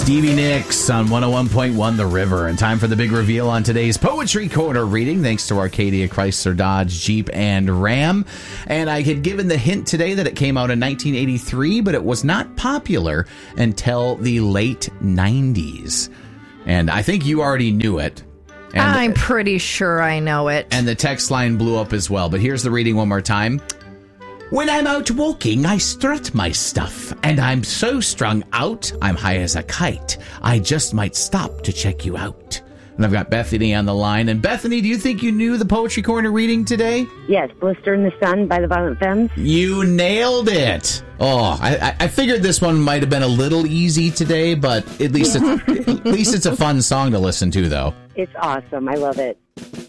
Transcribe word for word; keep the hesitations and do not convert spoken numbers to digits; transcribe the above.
Stevie Nicks on one oh one point one The River. And time for the big reveal on today's Poetry Corner reading, thanks to Arcadia, Chrysler, Dodge, Jeep, and Ram. And I had given the hint today that it came out in nineteen eighty-three, but it was not popular until the late nineties. And I think you already knew it. And, I'm pretty sure I know it. And the text line blew up as well. But here's the reading one more time. When I'm out walking, I strut my stuff, and I'm so strung out, I'm high as a kite. I just might stop to check you out. And I've got Bethany on the line. And Bethany, do you think you knew the Poetry Corner reading today? Yes, Blister in the Sun by the Violent Femmes. You nailed it. Oh, I, I figured this one might have been a little easy today, but at least it's, at least it's a fun song to listen to, though. It's awesome. I love it.